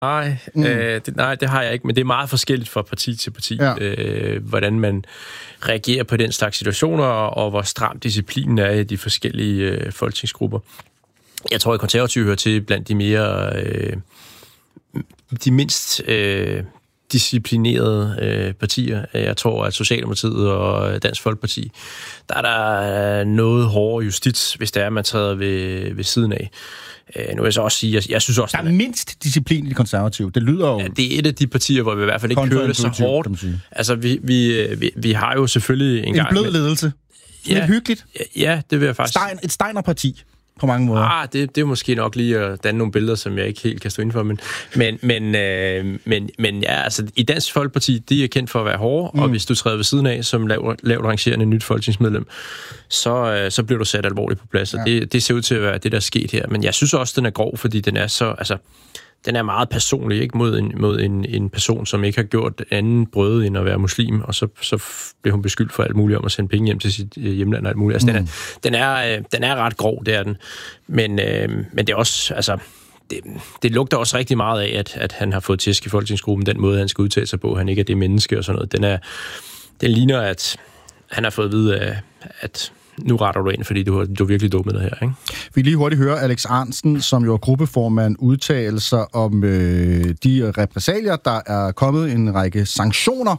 Nej, det har jeg ikke, men det er meget forskelligt fra parti til parti, hvordan man reagerer på den slags situationer, og hvor stram disciplinen er i de forskellige folketingsgrupper. Jeg tror, at Konservative hører til blandt de mindst disciplinerede partier. Jeg tror, at Socialdemokratiet og Dansk Folkeparti, der er der noget hårdere justits, hvis det er, man træder ved siden af. Nu vil jeg så også sige, jeg synes også... Der er mindst disciplin i de konservative. Det lyder jo... Ja, det er et af de partier, hvor vi i hvert fald ikke kører det så hårdt. Altså, vi har jo selvfølgelig en blød ledelse. Lidt hyggeligt. Ja, det vil jeg faktisk... Et Steiner-parti på mange måder. Det er måske nok lige at danne nogle billeder, som jeg ikke helt kan stå inden for, men ja, altså i Dansk Folkeparti, de er kendt for at være hårde, og hvis du træder ved siden af som lavt rangerende nyt folketingsmedlem, så bliver du sat alvorligt på plads, og det ser ud til at være det, der er sket her. Men jeg synes også, den er grov, fordi den er så... Altså, den er meget personlig, ikke, mod en person, som ikke har gjort anden brøde end at være muslim, og så bliver hun beskyldt for alt muligt om at sende penge hjem til sit hjemland og alt muligt. Altså, den er ret grov, det er den. Men det er også, altså, det lugter også rigtig meget af, at han har fået tæsk i folketingsgruppen, den måde, han skal udtale sig på, han ikke er det menneske og sådan noget. Den ligner, at han har fået at vide, at nu retter du ind, fordi du er virkelig dummet det her, ikke? Vi kan lige hurtigt høre Alex Ahrendtsen, som jo er gruppeformand, udtale sig om de repressalier, der er kommet en række sanktioner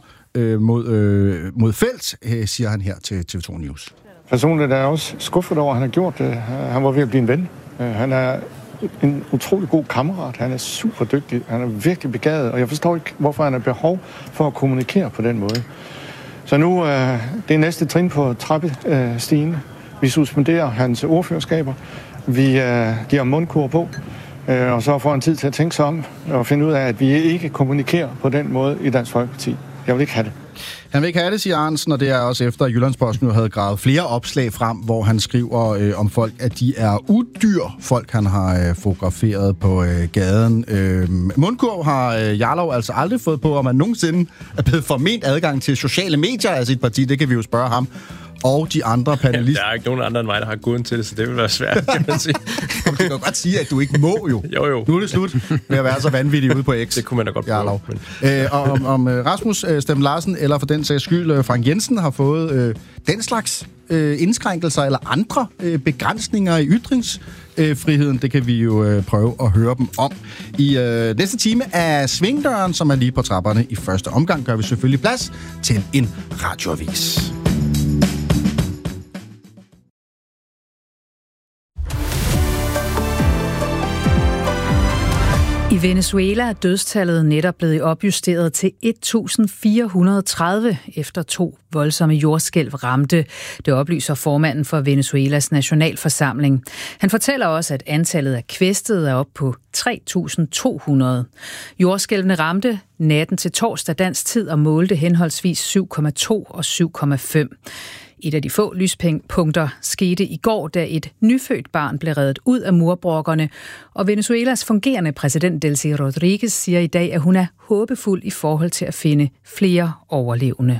mod Felt, siger han her til TV2 News. Personligt er jeg også skuffet over, at han har gjort det. Han var ved at blive en ven. Han er en utrolig god kammerat. Han er super dygtig. Han er virkelig begavet, og jeg forstår ikke, hvorfor han har behov for at kommunikere på den måde. Så nu det er næste trin på trappestigen. Vi suspenderer hans ordførerskaber. Vi giver mundkur på, og så får han tid til at tænke sig om og finde ud af, at vi ikke kommunikerer på den måde i Dansk Folkeparti. Jeg vil ikke have det. Han vil ikke have det, siger Ahrendtsen, og det er også efter, at Jyllandsposten jo havde gravet flere opslag frem, hvor han skriver om folk, at de er udyr. Folk, han har fotograferet på gaden. Mundkurv har Jarlov altså aldrig fået på, om han nogensinde er blevet forment adgang til sociale medier af sit parti. Det kan vi jo spørge ham. Og de andre panelister... Der er ikke nogen andre end mig, der har gået til det, så det vil være svært, kan man sige. Du kan godt sige, at du ikke må jo. Jo. Nu er det slut med at være så vanvittig ude på X. Det kunne man da godt prøve. Og om Rasmus Stem Larsen, eller for den sags skyld Frank Jensen, har fået den slags indskrænkelser eller andre begrænsninger i ytringsfriheden, det kan vi jo prøve at høre dem om. I næste time af Svingdøren, som er lige på trapperne i første omgang, gør vi selvfølgelig plads til en radioavis. I Venezuela er dødstallet netop blevet opjusteret til 1430 efter 2 voldsomme jordskælv ramte. Det oplyser formanden for Venezuelas nationalforsamling. Han fortæller også, at antallet af kvæstede er op på 3.200. Jordskælvene ramte natten til torsdag dansk tid og målte henholdsvis 7,2 og 7,5. Et af de få lyspunkter skete i går, da et nyfødt barn blev reddet ud af murbrokkerne, og Venezuelas fungerende præsident Delcy Rodríguez siger i dag, at hun er håbefuld i forhold til at finde flere overlevende.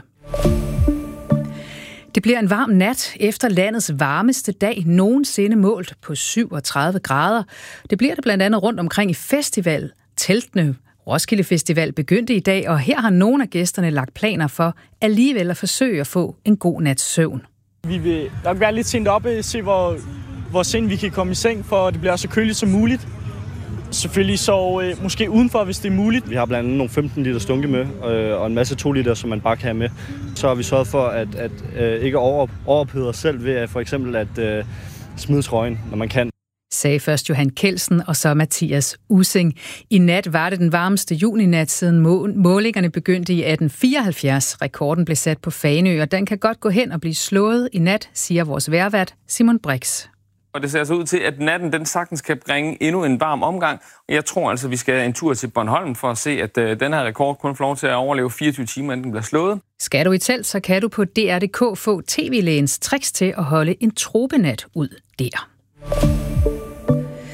Det bliver en varm nat efter landets varmeste dag nogensinde målt på 37 grader. Det bliver det blandt andet rundt omkring i festivalteltene. Roskilde Festival begyndte i dag, og her har nogle af gæsterne lagt planer for alligevel at forsøge at få en god nats søvn. Vi vil nok være lidt sent oppe, se hvor sent vi kan komme i seng, for det bliver så køligt som muligt. Selvfølgelig så måske udenfor, hvis det er muligt. Vi har blandt andet nogle 15 liter stunke med, og en masse 2 liter, som man bare kan have med. Så har vi sørget for at ikke overophede os selv ved for eksempel at smide trøjen, når man kan. Sagde først Johan Kelsen og så Mathias Ussing. I nat var det den varmeste juninat siden målingerne begyndte i 1874. Rekorden blev sat på Fanø, og den kan godt gå hen og blive slået i nat, siger vores vejrvært Simon Brix. Og det ser så ud til, at natten den sagtens kan bringe endnu en varm omgang. Jeg tror altså, vi skal en tur til Bornholm for at se, at den her rekord kun får lov til at overleve 24 timer, inden den bliver slået. Skal du i telt, så kan du på DR.dk få TV-lægens tricks til at holde en tropenat ud der.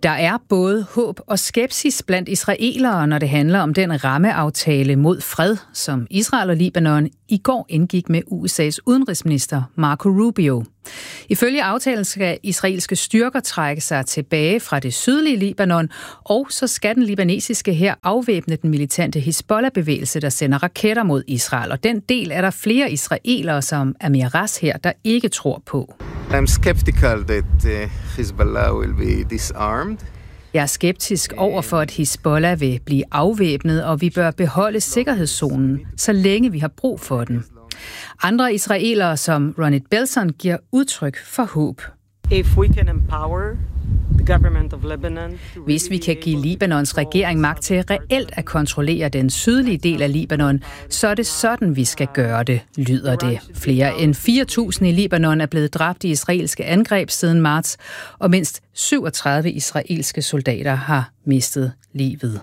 Der er både håb og skepsis blandt israelere, når det handler om den rammeaftale mod fred, som Israel og Libanon i går indgik med USA's udenrigsminister Marco Rubio. Ifølge aftalen skal israelske styrker trække sig tilbage fra det sydlige Libanon, og så skal den libanesiske hær afvæbne den militante Hizbollah-bevægelse, der sender raketter mod Israel. Og den del er der flere israelere, som Amir Ras her, der ikke tror på. I'm skeptical that Hezbollah will be disarmed. Jeg er skeptisk over for, at Hizbollah vil blive afvæbnet, og vi bør beholde sikkerhedszonen, så længe vi har brug for den. Andre israelere som Ronit Belson giver udtryk for håb. If we can empower the government of Lebanon, hvis vi kan give Libanons regering magt til reelt at kontrollere den sydlige del af Libanon, så er det sådan, vi skal gøre det, lyder det. Flere end 4.000 i Libanon er blevet dræbt i israelske angreb siden marts, og mindst 37 israelske soldater har mistet livet.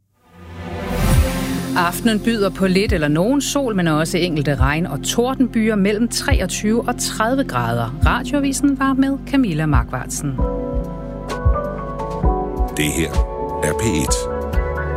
Aftenen byder på lidt eller nogen sol, men også enkelte regn- og tordenbyer mellem 23 og 30 grader. Radioavisen var med Camilla Markvartsen. Det her er P1.